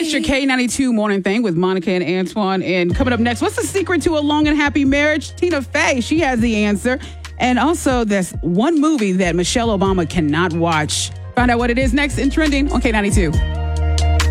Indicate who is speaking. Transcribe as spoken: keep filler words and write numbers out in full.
Speaker 1: It's your K ninety-two morning thing with Monica and Antoine. And coming up next, what's the secret to a long and happy marriage? Tina Fey, she has the answer. And also, there's one movie that Michelle Obama cannot watch. Find out what it is next in Trending on K ninety-two.